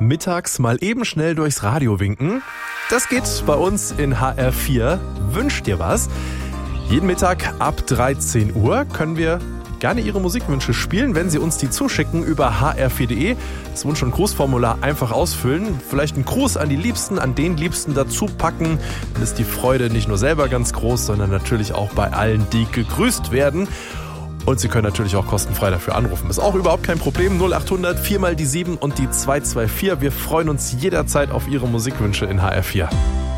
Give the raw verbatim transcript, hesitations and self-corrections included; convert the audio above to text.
mittags mal eben schnell durchs Radio winken? Das geht bei uns in H R vier. Wünsch dir was? Jeden Mittag ab dreizehn Uhr können wir gerne Ihre Musikwünsche spielen, wenn Sie uns die zuschicken über h r vier punkt d e. Das Wunsch- und Grußformular einfach ausfüllen. Vielleicht einen Gruß an die Liebsten, an den Liebsten dazu packen. Dann ist die Freude nicht nur selber ganz groß, sondern natürlich auch bei allen, die gegrüßt werden. Und Sie können natürlich auch kostenfrei dafür anrufen. Ist auch überhaupt kein Problem. null acht hundert vier mal die sieben und die zwei zwei vier. Wir freuen uns jederzeit auf Ihre Musikwünsche in H R vier.